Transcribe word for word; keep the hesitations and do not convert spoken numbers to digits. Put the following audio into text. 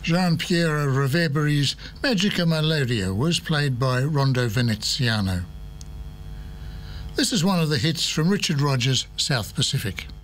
Gian Piero Reverberi's Magica Melodia was played by Rondo Veneziano. This is one of the hits from Richard Rodgers' South Pacific.